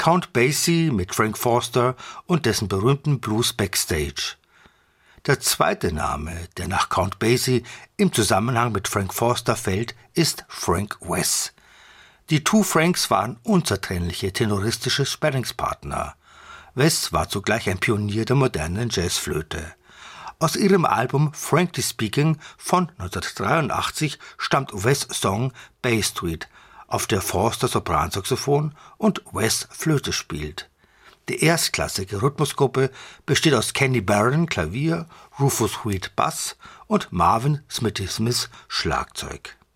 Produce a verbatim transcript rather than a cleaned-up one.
Count Basie mit Frank Forster und dessen berühmten Blues Backstage. Der zweite Name, der nach Count Basie im Zusammenhang mit Frank Forster fällt, ist Frank Wess. Die Two Franks waren unzertrennliche tenoristische Sparringspartner. Wess war zugleich ein Pionier der modernen Jazzflöte. Aus ihrem Album Frankly Speaking von neunzehnhundertdreiundachtzig stammt Wess' Song Bay Street, auf der Forster Sopransaxophon und Wess Flöte spielt. Die erstklassige Rhythmusgruppe besteht aus Kenny Barron Klavier, Rufus Wheat Bass und Marvin Smithy Smith Schlagzeug.